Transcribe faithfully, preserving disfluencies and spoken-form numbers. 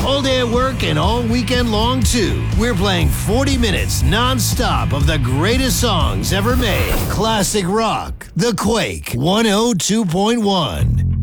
All day at work and all weekend long, too. We're playing forty minutes non-stop of the greatest songs ever made. Classic rock. The Quake one oh two point one.